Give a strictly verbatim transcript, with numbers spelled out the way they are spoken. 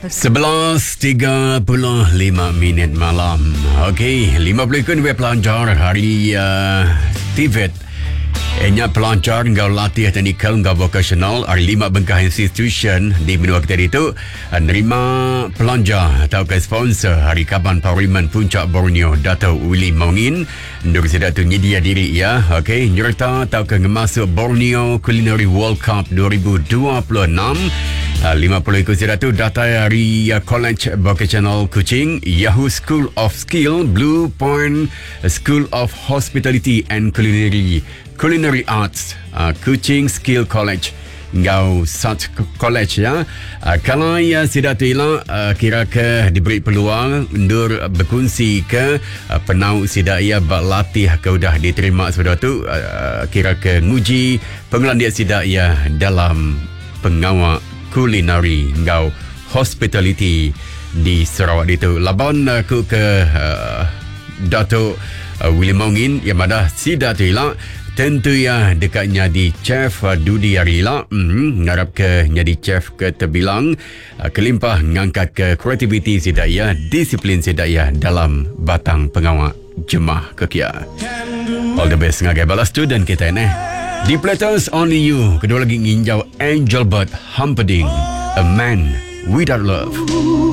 Sebelas tiga puluh lima minit malam. Okey, lima puluh dua pelajar hari uh, Tibet. Enya pelajar ngau latih teknikal ngau vokasional hari lima bengkah institution di benua kita itu nerima pelajar atau ke sponsor hari Kaban Parlimen Puncak Borneo Dato' Willy Mongin untuk sedatu nyedia diri ya. Okey, nyerta atau ke ngemasuk Borneo Culinary World Cup dua ribu dua puluh enam. lima puluh ikut sedatu data dari College Vocational Kuching, Yahoo School of Skill, Blue Point School of Hospitality and Culinary Culinary Arts, uh, Kuching Skill College, ngau such college ya. Uh, kalau ya sedatu ila uh, kira ke diberi peluang untuk berkongsi ke uh, penau sidak ia berlatih ke udah diterima sedatu uh, kira ke nguji pengelan dia sidak ia dalam pengawal kulinari ngau hospitality di Sarawak itu. Laban aku ke uh, Dato' uh, Willy Mongin yang ada sidak tu ila tentu ya dekatnya di chef uh, Dudi Arila mm, ngarap ke jadi chef ke terbilang uh, kelimpah ngangkat ke kreativiti sidak ya, disiplin sidak ya dalam batang pengawal jemaah kekia. All the best ngagai balas tu dan kita ini di Platters Only You. Kedua lagi nginjau Angel Bird Humperdinck, A Man Without Love.